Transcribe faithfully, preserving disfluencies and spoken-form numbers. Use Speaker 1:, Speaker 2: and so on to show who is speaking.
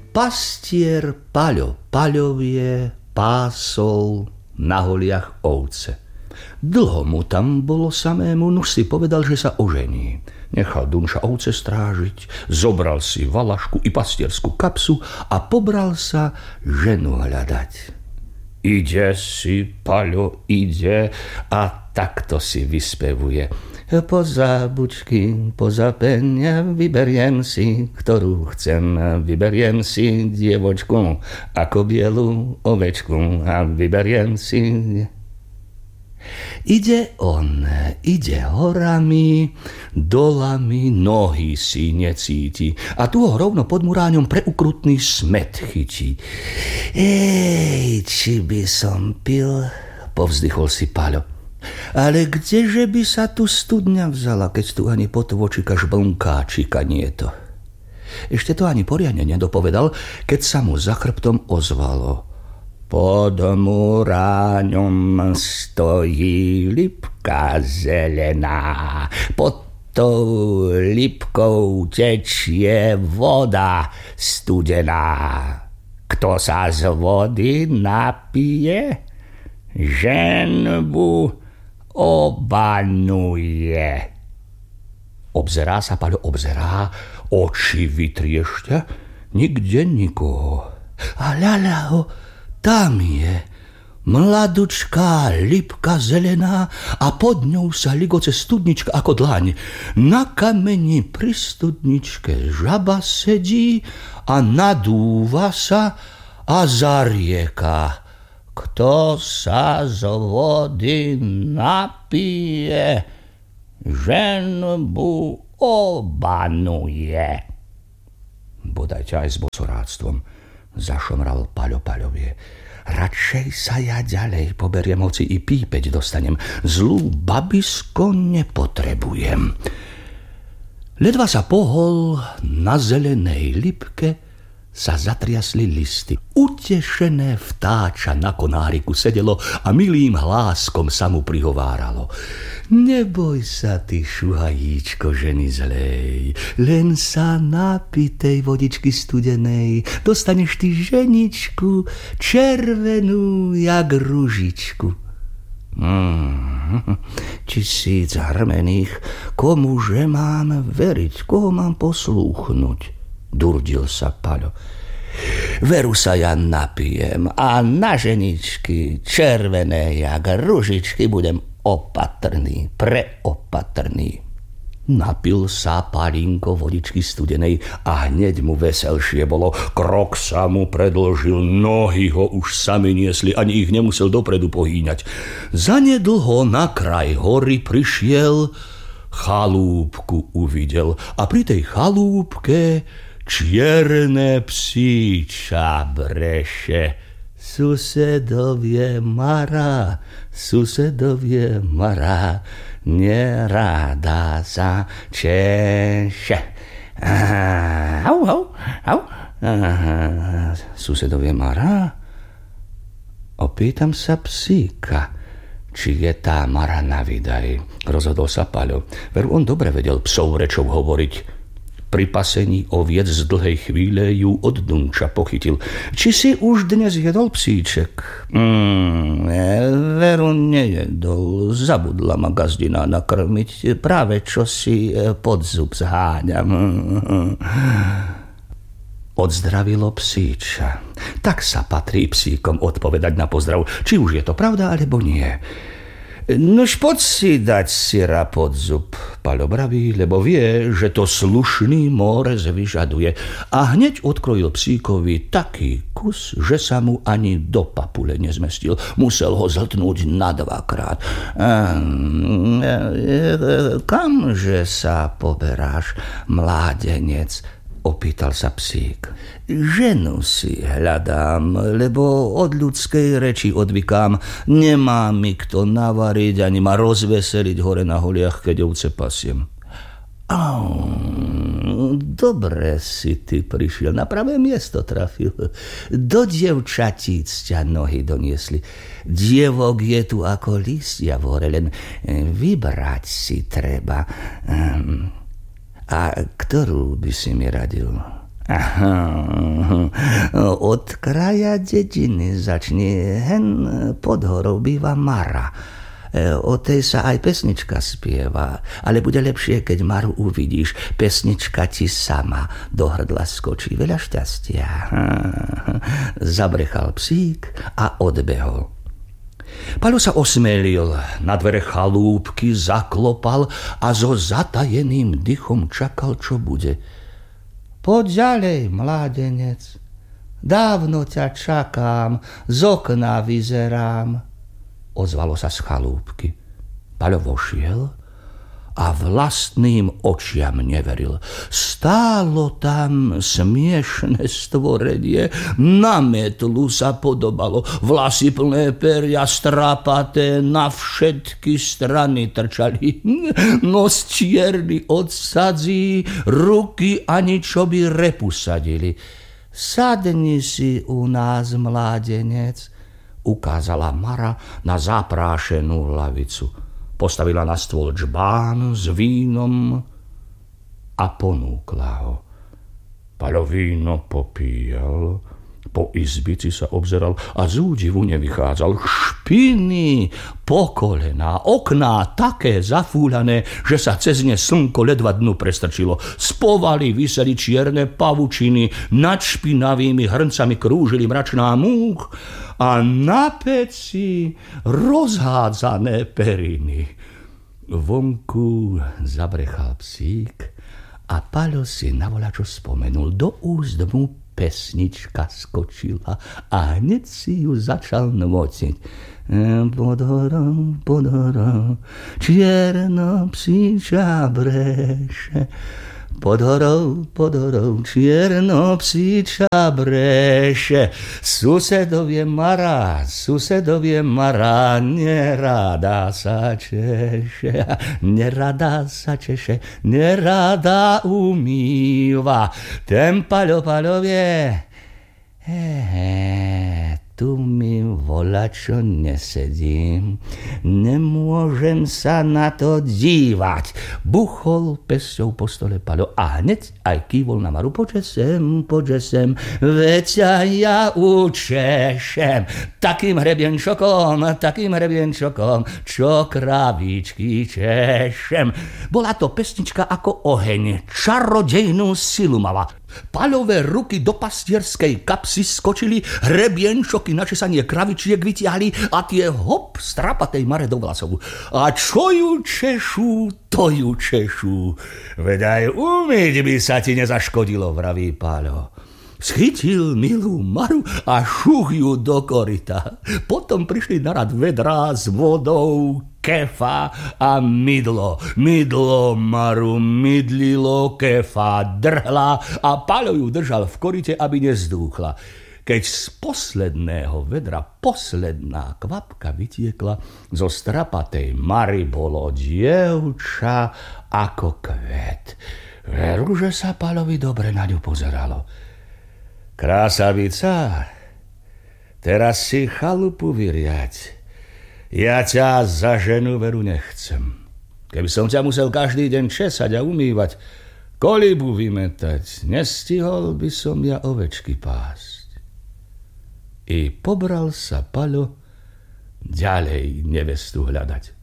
Speaker 1: pastier Paľo Paľovie pásol na holiach ovce. Dlho mu tam bolo samému, nuž si povedal, že sa ožení. Nechal Dunša ovce strážiť, zobral si valašku i pastierskú kapsu a pobral sa ženu hľadať. Ide si, Paľo, ide a takto si vyspevuje. Poza bučky, poza penia, vyberiem si, ktorú chcem. Vyberiem si dievočku, ako bielu ovečku a vyberiem si... Ide on, ide horami, dolami, nohy si necíti a tu ho rovno pod muráňom preukrutný smet chytí. Ej, či by som pil, povzdychol si Paľo. Ale kdeže by sa tu studňa vzala, keď tu ani potvočika žblnkáčika nie je to? Ešte to ani poriadne nedopovedal, keď sa mu za chrbtom ozvalo. Pod muráňom stojí lipka zelená, pod tou lipkou tečie voda studená. Kto sa z vody napije, ženbu obanuje. Obzerá sa Paľo, obzerá, oči vytriešťa, nikde nikoho. A ľaľa ho, tam je mladučká lipka zelená a pod ňou sa ligoce studnička ako dlaň. Na kameni pri studničke žaba sedí a nadúva sa a zarieka. Kto sa z vody napije, ženbu obanuje. Bodaj ťa aj s bosoráctvom, zašomral Paľo Paľovie. Radšej sa ja ďalej poberiem, hoci i pípeť dostanem. Zlú babisko nepotrebujem. Ledva sa pohol, na zelenej lipke sa zatriasli listy. Utešené vtáča na konáriku sedelo a milým hláskom sa mu prihováralo. Neboj sa, ty šuhajíčko ženy zlej, len sa napí tej vodičky studenej, dostaneš ty ženičku červenú jak ružičku. Hmm, tisíc hrmených, komuže mám veriť, koho mám poslúchnuť? Durdil sa Paľo. Veru sa ja napijem a na ženičky červené jak ružičky budem opatrný, preopatrný. Napil sa Paľinko vodičky studenej a hneď mu veselšie bolo. Krok sa mu predĺžil, nohy ho už sami niesli, ani ich nemusel dopredu pohýňať. Zanedlho na kraj hory prišiel, chalúbku uvidel a pri tej chalúbke čierne psíča breše. Susedovie Mara, susedovie Mara, neráda sa češe. Au, au, au. Susedovie Mara? Opýtam sa psíka, či je tá Mara na výdaj. Rozhodol sa Paľo. Veru on dobre vedel psov rečou hovoriť. Pri pasení oviec z dlhej chvíle ju od Dunča pochytil. Či si už dnes jedol psíček? Mm, veru nejedol. Zabudla ma gazdina nakrmiť. Práve čo si pod zub zháňam. Odzdravilo psíča. Tak sa patrí psíkom odpovedať na pozdrav, či už je to pravda, alebo nie. Nož poď si dať syra pod zub, Paľo vraví, lebo vie, že to slušný mórez vyžaduje. A hneď odkrojil psíkovi taký kus, že sa mu ani do papule nezmestil. Musel ho zhltnúť na dvakrát. Kamže sa poberáš, mládenec? Opýtal sa psík. Ženu si hľadám, lebo od ľudskej reči odvykám. Nemá mi kto navariť, ani ma rozveseliť hore na holiach, keď ovce pasiem. Oh, dobre si ty prišiel, na pravé miesto trafil. Do dievčatíc ťa nohy doniesli. Dievok je tu ako lístia v hore, len vybrať si treba. Um, A ktorú by si mi radil? Od kraja dediny začne, hen pod horou býva Mara. O tej sa aj pesnička spieva, ale bude lepšie, keď Maru uvidíš. Pesnička ti sama do hrdla skočí. Veľa šťastia. Zabrechal psík a odbehol. Paľo sa osmelil, na dvere chalúbky zaklopal a so zatajeným dychom čakal, čo bude. Poď ďalej, mládenec, dávno ťa čakám, z okna vyzerám. Ozvalo sa z chalúbky. Paľo vošiel a vlastným očiam neveril. Stálo tam smiešne stvorenie, na metlu sa podobalo, vlasy plné peria, strapaté, na všetky strany trčali, nos čierny od sadzí, ruky ani čo by repu sadili. Sadni si u nás, mládenec, ukázala Mara na zaprášenú hlavicu. Postavila na stôl džbán s vínom a ponúkla ho. Paľo víno popíjal, po izbici sa obzeral a z údivu nevychádzal. Špiny po kolená, okná také zafúľané, že sa cez ne slnko ledva dnu prestrčilo. Z povaly viseli čierne pavučiny, nad špinavými hrncami krúžili mračná múch a na peci rozhádzané periny. Vonku zabrechal psík a Paľo si navolačo spomenul. Do úst mu pesnička skočila a hneď si ju začal nmociť. Pod horou, pod horou, čierno psíča breše. Pod horou, pod horou, čierno psíča breše. Susedovie Mara, susedovie Mara, nerada sa češe, nerada sa češe, nerada umýva. Ten Paľo Paľovie, hehe, tu mi volačo nesedím, nemôžem sa na to dívať. Buchol pesťou po stole Paľo a hneď aj kývol na Maru. Poďže sem, poďže sem, veď ja učešem. Takým hrebienčokom, takým hrebienčokom, čo kravíčky češem. Bola to pesnička ako oheň, čarodejnú silu mala. Paľové ruky do pastierskej kapsy skočili, hrebienčoky na česanie kravičiek vytiahli a tie hop strapatej Mare do vlasov. A čo ju češu, to ju češu. Veď aj umyť by sa ti nezaškodilo, vraví Paľo. Schytil milú Maru a šuch ju do koryta. Potom prišli na rad vedrá s vodou, kefa a mydlo. Mydlo Maru mydlilo, kefa drhla a Paľo ju držal v koryte, aby nezdúchla. Keď z posledného vedra posledná kvapka vytiekla, zo strapatej Mary bolo dievča ako kvet. Veru, že sa Paľovi dobre na ňu pozeralo. Krásavica, teraz si chalupu vyriať. Ja ťa za ženu veru nechcem. Keby som ťa musel každý deň česať a umývať, kolibu vymetať, nestihol by som ja ovečky pásť. I pobral sa Paľo ďalej nevestu hľadať.